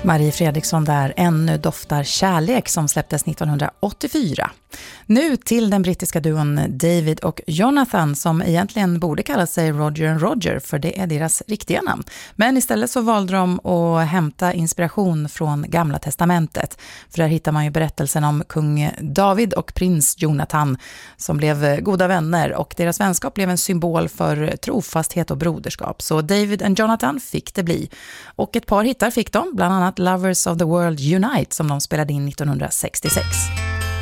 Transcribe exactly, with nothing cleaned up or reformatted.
Marie Fredriksson där, Ännu doftar kärlek, som släpptes nittonhundraåttiofyra. Nu till den brittiska duon David och Jonathan, som egentligen borde kalla sig Roger and Roger, för det är deras riktiga namn. Men istället så valde de att hämta inspiration från Gamla testamentet. För där hittar man ju berättelsen om kung David och prins Jonathan som blev goda vänner, och deras vänskap blev en symbol för trofasthet och broderskap. Så David and Jonathan fick det bli. Och ett par hittar fick de, bland annat Lovers of the World Unite, som de spelade in nittonhundrasextiosex.